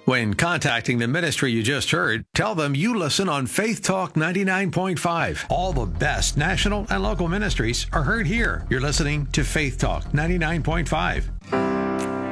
When contacting the ministry you just heard, tell them you listen on Faith Talk 99.5. All the best national and local ministries are heard here. You're listening to Faith Talk 99.5.